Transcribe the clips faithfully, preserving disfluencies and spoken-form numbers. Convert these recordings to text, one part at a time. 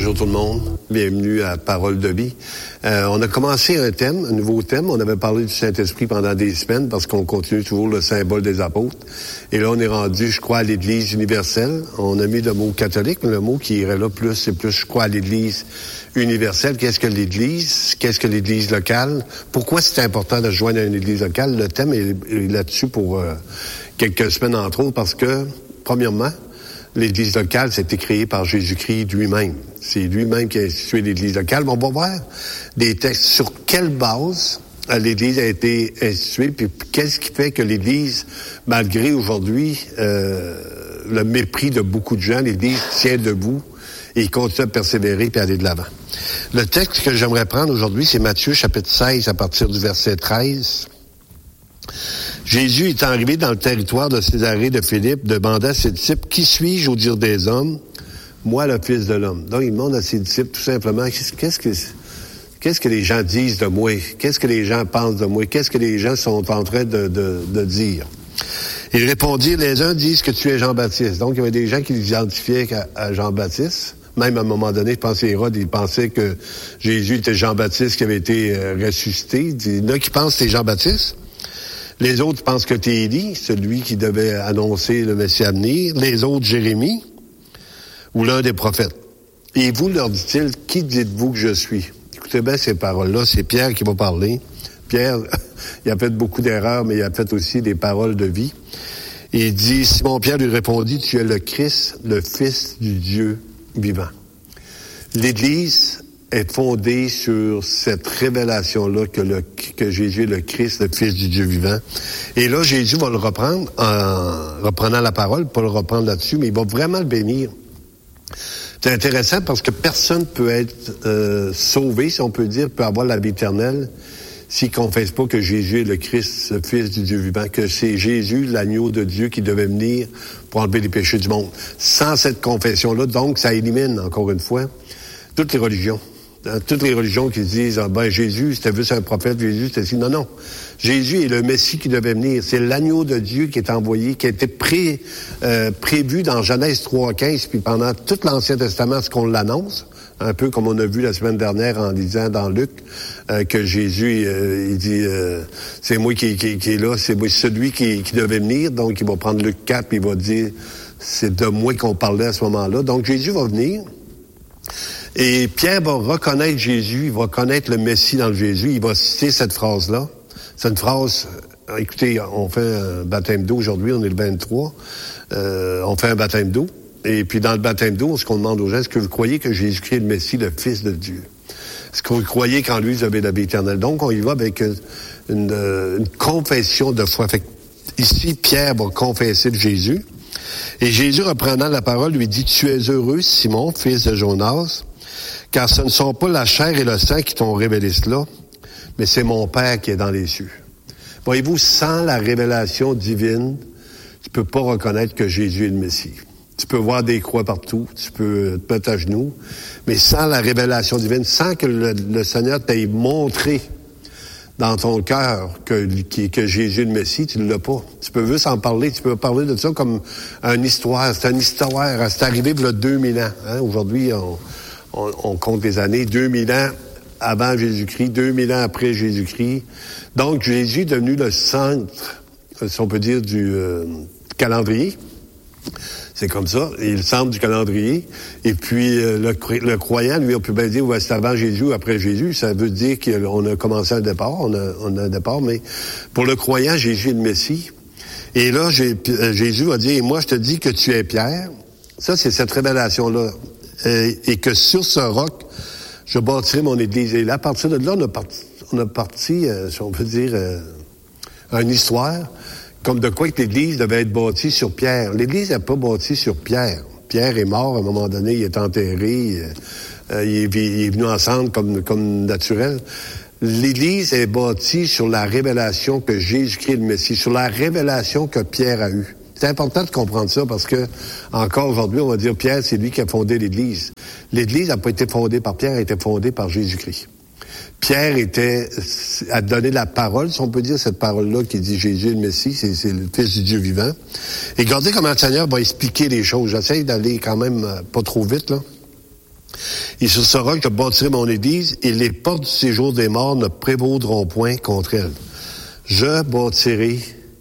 Bonjour tout le monde, bienvenue à Parole de vie. Euh, on a commencé un thème, un nouveau thème. On avait parlé du Saint-Esprit pendant des semaines parce qu'on continue toujours le symbole des apôtres. Et là, on est rendu, je crois, à l'Église universelle. On a mis le mot catholique, mais le mot qui irait là plus, c'est plus, je crois, à l'Église universelle. Qu'est-ce que l'Église? Qu'est-ce que l'Église locale? Pourquoi c'est important de se joindre à une Église locale? Le thème est, est là-dessus pour euh, quelques semaines, entre autres, parce que, premièrement, l'Église locale, c'était créé par Jésus-Christ lui-même. C'est lui-même qui a institué l'Église locale. Mais on va voir des textes sur quelle base l'Église a été instituée, puis qu'est-ce qui fait que l'Église, malgré aujourd'hui euh, le mépris de beaucoup de gens, l'Église tient debout et continue à persévérer et aller de l'avant. Le texte que j'aimerais prendre aujourd'hui, c'est Matthieu chapitre seize, à partir du verset treize. Jésus est arrivé dans le territoire de Césarée de Philippe, demanda à ses disciples, « Qui suis-je au dire des hommes? Moi, le Fils de l'homme. » Donc, il demande à ses disciples tout simplement, qu'est-ce que, qu'est-ce que les gens disent de moi? Qu'est-ce que les gens pensent de moi? Qu'est-ce que les gens sont en train de, de, de dire? Ils répondirent, les uns disent que tu es Jean-Baptiste. Donc, il y avait des gens qui l'identifiaient à, à Jean-Baptiste. Même à un moment donné, je pense à Hérode, il pensait que Jésus était Jean-Baptiste qui avait été euh, ressuscité. Il y en a qui pensent que c'est Jean-Baptiste. Les autres pensent que tu es Élie, celui qui devait annoncer le Messie à venir. Les autres, Jérémie, ou l'un des prophètes. Et vous, leur dit-il, qui dites-vous que je suis? Écoutez bien ces paroles-là, c'est Pierre qui va parler. Pierre, il a fait beaucoup d'erreurs, mais il a fait aussi des paroles de vie. Et il dit, Simon-Pierre lui répondit, tu es le Christ, le Fils du Dieu vivant. L'Église est fondée sur cette révélation-là que, le, que Jésus est le Christ, le Fils du Dieu vivant. Et là, Jésus va le reprendre en reprenant la parole, pas le reprendre là-dessus, mais il va vraiment le bénir. C'est intéressant parce que personne peut être euh, sauvé, si on peut dire, peut avoir la vie éternelle s'il ne confesse pas que Jésus est le Christ, le Fils du Dieu vivant, que c'est Jésus, l'agneau de Dieu, qui devait venir pour enlever les péchés du monde. Sans cette confession-là, donc, ça élimine, encore une fois, toutes les religions. Dans toutes les religions qui disent, ah, ben, Jésus, c'était juste un prophète, Jésus, c'était ci. Non, non. Jésus est le Messie qui devait venir. C'est l'agneau de Dieu qui est envoyé, qui a été pré, euh, prévu dans Genèse trois quinze, puis pendant tout l'Ancien Testament, ce qu'on l'annonce, un peu comme on a vu la semaine dernière en disant dans Luc, euh, que Jésus, euh, il dit, euh, c'est moi qui, qui, qui est là, c'est moi, celui qui, qui devait venir, donc il va prendre Luc quatre, puis il va dire, c'est de moi qu'on parlait à ce moment-là. Donc Jésus va venir. Et Pierre va reconnaître Jésus, il va connaître le Messie dans le Jésus, il va citer cette phrase-là. C'est une phrase, euh, écoutez, on fait un baptême d'eau aujourd'hui, on est le vingt-trois, euh, on fait un baptême d'eau, et puis dans le baptême d'eau, ce qu'on demande aux gens, est-ce que vous croyez que Jésus-Christ est le Messie, le Fils de Dieu? Est-ce que vous croyez qu'en lui, vous avez la vie éternelle? Donc, on y va avec une, une, une confession de foi. Fait que, ici, Pierre va confesser de Jésus, et Jésus, reprenant la parole, lui dit, « Tu es heureux, Simon, fils de Jonas, car ce ne sont pas la chair et le sang qui t'ont révélé cela, mais c'est mon Père qui est dans les cieux. » Voyez-vous, sans la révélation divine, tu peux pas reconnaître que Jésus est le Messie. Tu peux voir des croix partout, tu peux te mettre à genoux, mais sans la révélation divine, sans que le, le Seigneur t'ait montré dans ton cœur que, que Jésus est le Messie, tu ne l'as pas. Tu peux juste en parler, tu peux parler de ça comme une histoire. C'est une histoire, c'est arrivé il y a deux mille ans. Hein? Aujourd'hui, on, on, on compte les années, deux mille ans avant Jésus-Christ, deux mille ans après Jésus-Christ. Donc, Jésus est devenu le centre, si on peut dire, du euh, calendrier. C'est comme ça, il est le centre du calendrier. Et puis, euh, le, le croyant, lui, on peut bien dire, ouais, c'est avant Jésus ou après Jésus. Ça veut dire qu'on a commencé un départ, on a, on a un départ, mais pour le croyant, Jésus est le Messie. Et là, j'ai, euh, Jésus va dire, et moi, je te dis que tu es Pierre. Ça, c'est cette révélation-là. Euh, et que sur ce roc, je bâtirai mon Église. Et là, à partir de là, on a parti, on a parti euh, si on peut dire, euh, une histoire, comme de quoi que l'Église devait être bâtie sur Pierre. L'Église n'est pas bâtie sur Pierre. Pierre est mort à un moment donné, il est enterré, euh, il, est, il est venu ensemble comme, comme naturel. L'Église est bâtie sur la révélation que Jésus-Christ est le Messie, sur la révélation que Pierre a eue. C'est important de comprendre ça parce que, encore aujourd'hui, on va dire Pierre, c'est lui qui a fondé l'Église. L'Église n'a pas été fondée par Pierre, elle a été fondée par Jésus-Christ. Pierre était, a donné la parole, si on peut dire cette parole-là qui dit Jésus est le Messie, c'est, c'est le Fils du Dieu vivant. Et regardez comment le Seigneur va expliquer les choses. J'essaie d'aller quand même pas trop vite, là. Et sur ce roc, je bâtirai mon église, et les portes du séjour des morts ne prévaudront point contre elle. Je bâtirai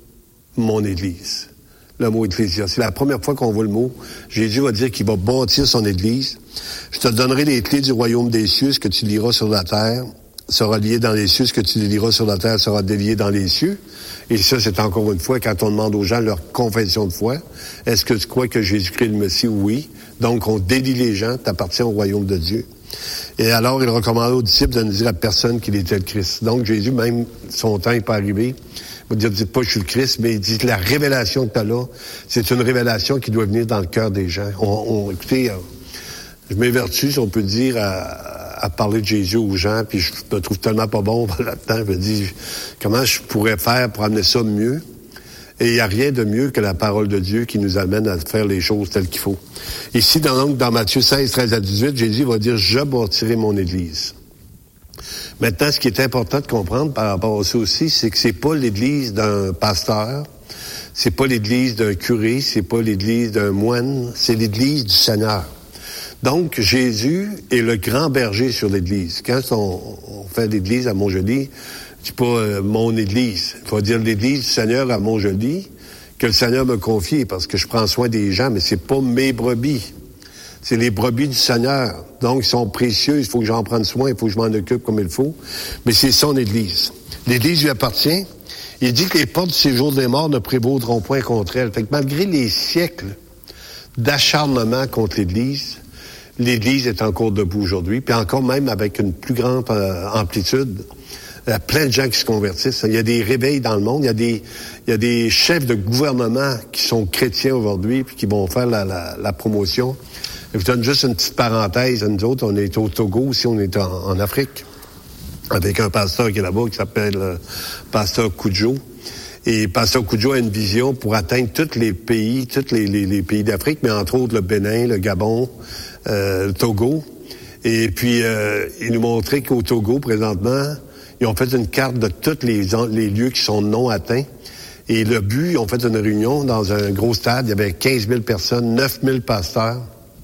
mon église. Le mot ecclésia. C'est la première fois qu'on voit le mot. Jésus va dire qu'il va bâtir son église. Je te donnerai les clés du royaume des cieux, ce que tu liras sur la terre sera lié dans les cieux, ce que tu liras sur la terre sera délié dans les cieux. Et ça, c'est encore une fois, quand on demande aux gens leur confession de foi, est-ce que tu crois que Jésus-Christ est le Messie? Oui. Donc, on délie les gens, t'appartiens au royaume de Dieu. Et alors, il recommandait aux disciples de ne dire à personne qu'il était le Christ. Donc, Jésus, même son temps n'est pas arrivé, il va dire, dites pas je suis le Christ, mais il dit la révélation que tu as là, c'est une révélation qui doit venir dans le cœur des gens. On, on, écoutez, euh, je m'évertue, si on peut dire, à, à parler de Jésus aux gens, puis je me trouve tellement pas bon là-dedans. Je me dis, comment je pourrais faire pour amener ça mieux? Et il n'y a rien de mieux que la parole de Dieu qui nous amène à faire les choses telles qu'il faut. Ici, dans, donc, dans Matthieu seize, treize à dix-huit, Jésus va dire, je bâtirai mon église. Maintenant, ce qui est important de comprendre par rapport à ça aussi, c'est que c'est pas l'église d'un pasteur, c'est pas l'église d'un curé, c'est pas l'église d'un moine, c'est l'église du Seigneur. Donc, Jésus est le grand berger sur l'église. Quand on, on fait l'église à Montjoly, c'est pas euh, mon église. Il faut dire l'église du Seigneur à Montjoly, que le Seigneur me confie, parce que je prends soin des gens, mais c'est pas mes brebis. C'est les brebis du Seigneur. Donc, ils sont précieux, il faut que j'en prenne soin, il faut que je m'en occupe comme il faut. Mais c'est son église. L'église lui appartient. Il dit que les portes du séjour des morts ne prévaudront point contre elle. Fait que malgré les siècles d'acharnement contre l'église, l'Église est encore debout aujourd'hui, puis encore même avec une plus grande euh, amplitude. Il y a plein de gens qui se convertissent. Il y a des réveils dans le monde. Il y a des, il y a des chefs de gouvernement qui sont chrétiens aujourd'hui, puis qui vont faire la, la, la promotion. Je vous donne juste une petite parenthèse. Nous autres, on est au Togo, aussi on est en, en Afrique, avec un pasteur qui est là-bas, qui s'appelle euh, Pasteur Kudjo. Et Pasteur Kudjo a une vision pour atteindre tous les pays, tous les, les, les pays d'Afrique, mais entre autres le Bénin, le Gabon, Euh, le Togo. Et puis, euh, il nous montrait qu'au Togo, présentement, ils ont fait une carte de tous les, les lieux qui sont non atteints. Et le but, ils ont fait une réunion dans un gros stade. Il y avait quinze mille personnes, neuf mille pasteurs.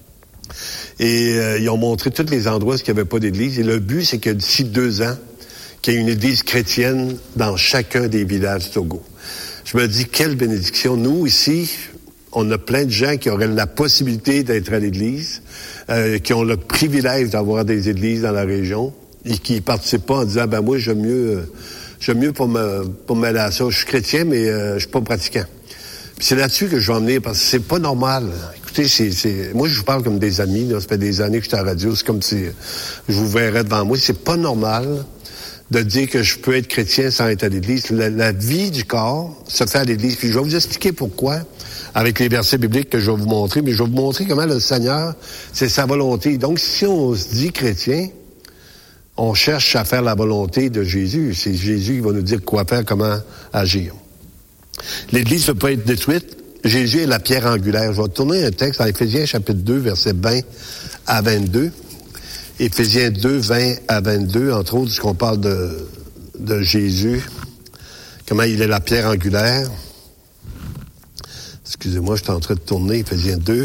Et euh, ils ont montré tous les endroits où il n'y avait pas d'église. Et le but, c'est que d'ici deux ans, qu'il y ait une église chrétienne dans chacun des villages du Togo. Je me dis, quelle bénédiction. Nous, ici, on a plein de gens qui auraient la possibilité d'être à l'église, euh, qui ont le privilège d'avoir des églises dans la région et qui ne participent pas en disant, ben moi, j'aime mieux, euh, j'aime mieux pas me, pas me mêler à ça. Je suis chrétien, mais euh, je suis pas pratiquant. Puis c'est là-dessus que je vais en venir, parce que c'est pas normal. Écoutez, c'est, c'est, moi, je vous parle comme des amis, là. Ça fait des années que je suis à la radio, c'est comme si je vous verrais devant moi. C'est pas normal de dire que je peux être chrétien sans être à l'église. La, la vie du corps se fait à l'église. Puis je vais vous expliquer pourquoi, avec les versets bibliques que je vais vous montrer, mais je vais vous montrer comment le Seigneur, c'est sa volonté. Donc, si on se dit chrétien, on cherche à faire la volonté de Jésus. C'est Jésus qui va nous dire quoi faire, comment agir. L'Église ne peut pas être détruite. Jésus est la pierre angulaire. Je vais tourner un texte dans Éphésiens chapitre deux, versets vingt à vingt-deux. Éphésiens deux, vingt à vingt-deux, entre autres, ce qu'on parle de, de Jésus, comment il est la pierre angulaire. Excusez-moi, je suis en train de tourner, Éphésiens deux.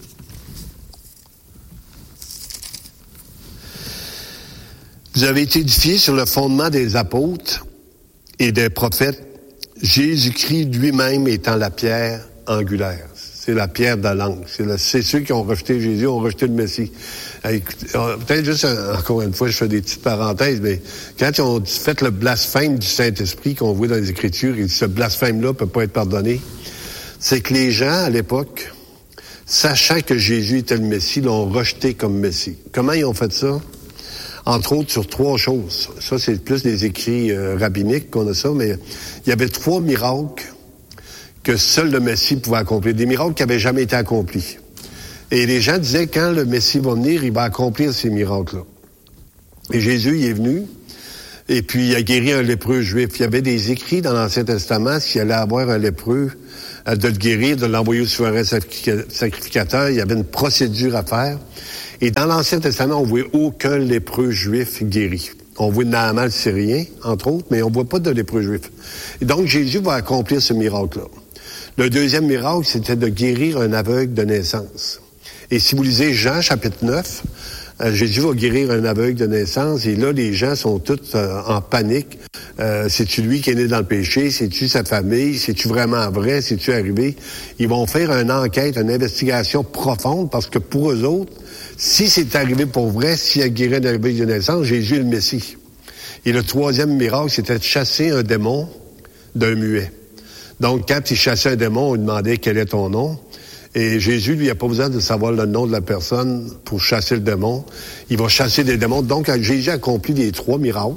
Vous avez été édifiés sur le fondement des apôtres et des prophètes, Jésus-Christ lui-même étant la pierre angulaire. C'est la pierre de l'angle. C'est, le, c'est ceux qui ont rejeté Jésus, ont rejeté le Messie. Écoutez, peut-être juste, encore une fois, je fais des petites parenthèses, mais quand ils ont fait le blasphème du Saint-Esprit qu'on voit dans les Écritures, et ce blasphème-là peut pas être pardonné, c'est que les gens, à l'époque, sachant que Jésus était le Messie, l'ont rejeté comme Messie. Comment ils ont fait ça? Entre autres, sur trois choses. Ça, c'est plus des écrits euh, rabbiniques qu'on a ça, mais il y avait trois miracles que seul le Messie pouvait accomplir. Des miracles qui n'avaient jamais été accomplis. Et les gens disaient, quand le Messie va venir, il va accomplir ces miracles-là. Et Jésus, il est venu, et puis il a guéri un lépreux juif. Il y avait des écrits dans l'Ancien Testament, s'il allait avoir un lépreux, euh, de le guérir, de l'envoyer au souverain sacrificateur. Il y avait une procédure à faire. Et dans l'Ancien Testament, on ne voit aucun lépreux juif guéri. On voit Naaman le Syrien, entre autres, mais on ne voit pas de lépreux juif. Et donc, Jésus va accomplir ce miracle-là. Le deuxième miracle, c'était de guérir un aveugle de naissance. Et si vous lisez Jean, chapitre neuf, Euh, Jésus va guérir un aveugle de naissance et là, les gens sont tous euh, en panique. Euh, c'est-tu lui qui est né dans le péché? C'est-tu sa famille? C'est-tu vraiment vrai? C'est-tu arrivé? Ils vont faire une enquête, une investigation profonde parce que pour eux autres, si c'est arrivé pour vrai, s'il a guéri un aveugle de naissance, Jésus est le Messie. Et le troisième miracle, c'était de chasser un démon d'un muet. Donc, quand il chassait un démon, on lui demandait quel est ton nom. Et Jésus, lui, il n'a pas besoin de savoir le nom de la personne pour chasser le démon. Il va chasser des démons. Donc, Jésus a accompli les trois miracles.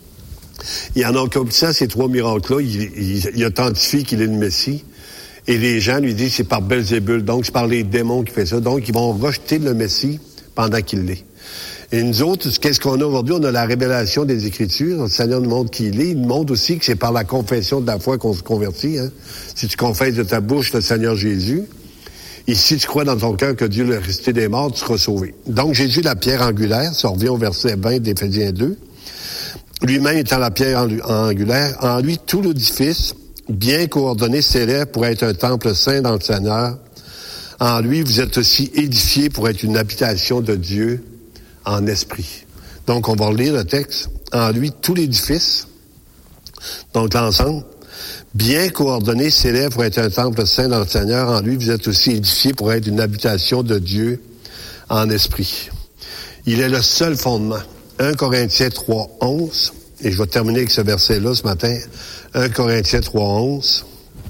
Et en accomplissant ces trois miracles-là, il, il, il authentifie qu'il est le Messie. Et les gens lui disent c'est par Belzébul, donc c'est par les démons qui fait ça. Donc, ils vont rejeter le Messie pendant qu'il l'est. Et nous autres, qu'est-ce qu'on a aujourd'hui? On a la révélation des Écritures. Le Seigneur nous montre qui il est. Il nous montre aussi que c'est par la confession de la foi qu'on se convertit. Hein? Si tu confesses de ta bouche le Seigneur Jésus, et si tu crois dans ton cœur que Dieu l'a ressuscité des morts, tu seras sauvé. Donc, Jésus, la pierre angulaire, ça revient au verset vingt d'Éphésiens deux. Lui-même étant la pierre angulaire, en lui, tout l'édifice, bien coordonné, s'élève pour être un temple saint dans le Seigneur. En lui, vous êtes aussi édifiés pour être une habitation de Dieu en esprit. Donc, on va relire le texte. En lui, tout l'édifice, donc l'ensemble, bien coordonné, s'élève pour être un temple saint dans le Seigneur. En lui, vous êtes aussi édifiés pour être une habitation de Dieu en esprit. Il est le seul fondement. un Corinthiens trois, onze, et je vais terminer avec ce verset-là ce matin. un Corinthiens trois, onze.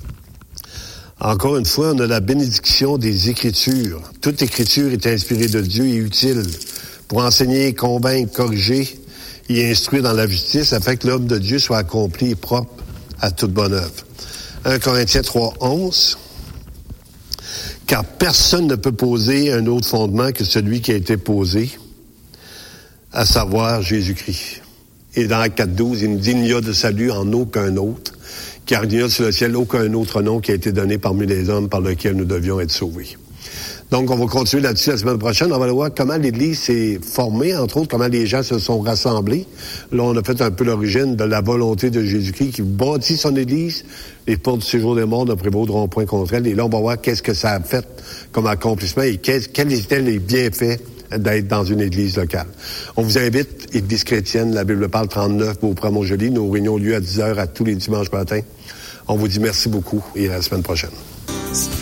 Encore une fois, on a la bénédiction des Écritures. Toute Écriture est inspirée de Dieu et utile pour enseigner, convaincre, corriger et instruire dans la justice afin que l'homme de Dieu soit accompli et propre à toute bonne œuvre. un Corinthiens trois, onze. Car personne ne peut poser un autre fondement que celui qui a été posé, à savoir Jésus-Christ. Et dans Acte quatre, douze, il nous dit, il n'y a de salut en aucun autre, car il n'y a sur le ciel aucun autre nom qui a été donné parmi les hommes par lequel nous devions être sauvés. Donc, on va continuer là-dessus la semaine prochaine. On va aller voir comment l'Église s'est formée, entre autres, comment les gens se sont rassemblés. Là, on a fait un peu l'origine de la volonté de Jésus-Christ qui bâtit son Église. Les portes du séjour des morts ne prévaudront point contre elle. Et là, on va voir qu'est-ce que ça a fait comme accomplissement et quels étaient les bienfaits d'être dans une église locale. On vous invite, Église chrétienne, la Bible parle trente-neuf, Beaupré-Montjoly. Nos réunions ont lieu à dix heures à tous les dimanches matin. On vous dit merci beaucoup et à la semaine prochaine.